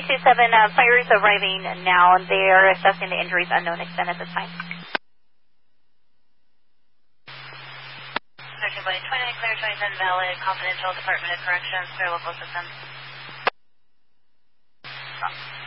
227, fire is arriving now. They are assessing the injuries, unknown extent at this time. Section 29, clear 27, valid, confidential, Department of Corrections, clear local systems.